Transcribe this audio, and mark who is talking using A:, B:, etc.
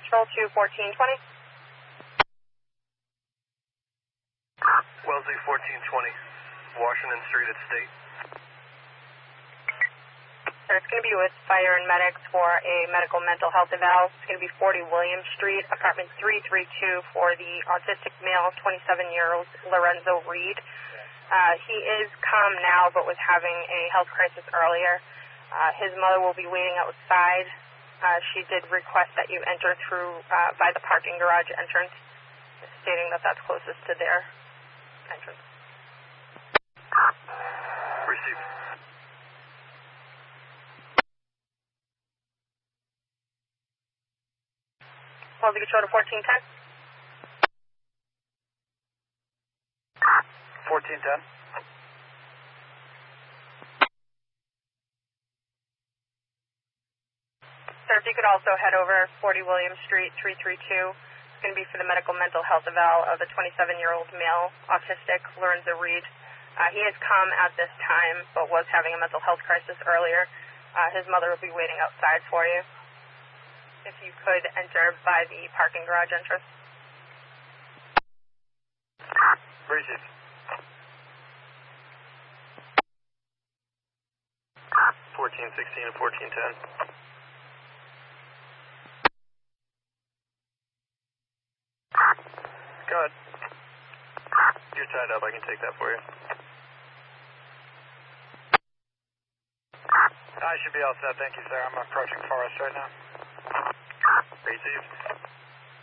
A: Patrol to 1420.
B: Wellesley 1420, Washington Street at State.
A: So it's going to be with fire and medics for a medical mental health eval. It's going to be 40 William Street, apartment 332 for the autistic male, 27-year-old Lorenzo Reed. He is calm now, but was having a health crisis earlier. His mother will be waiting outside. She did request that you enter through by the parking garage entrance, stating that that's closest to their entrance.
B: Received.
A: Wellesley Control to 1410.
B: 1410.
A: Sir, if you could also head over 40 William Street, 332. It's going to be for the medical mental health eval of a 27-year-old male, autistic, Lorenzo Reed. He is calm at this time, but was having a mental health crisis earlier. His mother will be waiting outside for you. If you could enter by the parking garage entrance.
B: Received. 1416 and 1410. Go ahead. You're tied up. I can take that for you. I should be all set. Thank you, sir. I'm approaching Forest right now. Received.